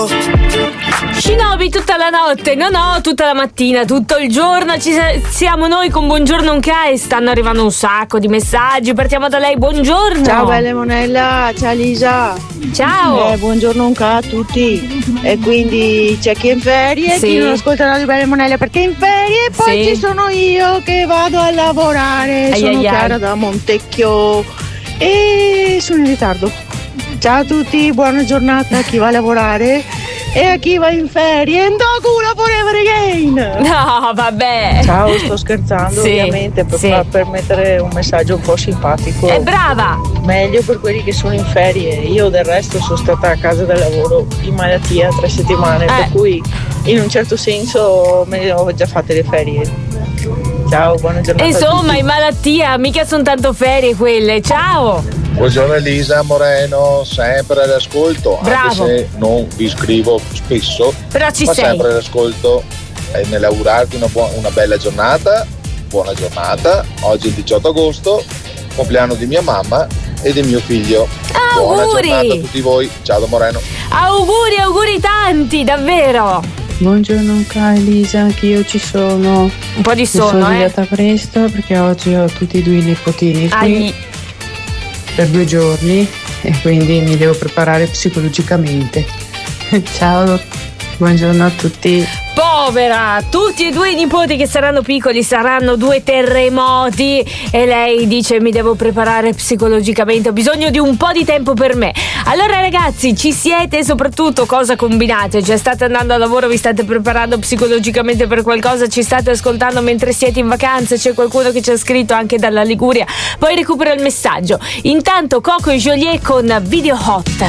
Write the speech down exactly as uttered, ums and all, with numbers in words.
Shinobi tutta la notte, no no, tutta la mattina, tutto il giorno ci siamo noi con Buongiorno Nonca e stanno arrivando un sacco di messaggi. Partiamo da lei, buongiorno. Ciao bella Monella, ciao Lisa. Ciao. Eh, buongiorno Nonca a tutti. E quindi c'è chi è in ferie e Sì. chi non ascolta Radio Bella Monella perché è in ferie e poi Sì. ci sono io che vado a lavorare. Ai sono ai ai. Chiara da Montecchio e sono in ritardo. Ciao a tutti, buona giornata a chi va a lavorare e a chi va in ferie. And culo forever again. No, vabbè. Ciao, sto scherzando Sì, ovviamente per, sì. far- per mettere un messaggio un po' simpatico. È brava. Meglio per quelli che sono in ferie. Io del resto sono stata a casa dal lavoro in malattia tre settimane, Eh. per cui in un certo senso me le ho già fatte le ferie. Ciao, buona giornata. Insomma, a tutti. in malattia, mica sono tanto ferie quelle. Ciao. Buongiorno Elisa Moreno, sempre all'ascolto, Bravo. anche se non vi scrivo spesso, Però ci ma sei. sempre all'ascolto e nell'augurarti una, buona, una bella giornata, buona giornata, oggi è il diciotto agosto, compleanno di mia mamma e di mio figlio. Buona Auguri. giornata a tutti voi, ciao da Moreno. Auguri, auguri tanti, davvero. Buongiorno cara Elisa, anch'io ci sono. Un po' di Mi sono sonno, eh. svegliata presto perché oggi ho tutti e due i nipotini qui Ai. per due giorni e quindi mi devo preparare psicologicamente. Ciao, buongiorno a tutti. Povera, tutti e due i nipoti che saranno piccoli saranno due terremoti e lei dice mi devo preparare psicologicamente, ho bisogno di un po' di tempo per me. Allora ragazzi, ci siete e soprattutto cosa combinate? Cioè state andando a lavoro, vi state preparando psicologicamente per qualcosa, ci state ascoltando mentre siete in vacanza, c'è qualcuno che ci ha scritto anche dalla Liguria, poi recupero il messaggio. Intanto Coco e Joliet con Video Hot.